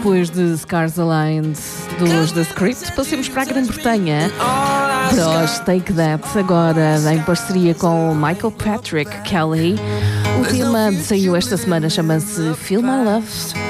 depois de Scars Aligned dos The Script, passemos para a Grã-Bretanha para os Take That, agora em parceria com Michael Patrick Kelly. O tema saiu esta semana, chama-se Feel My Love.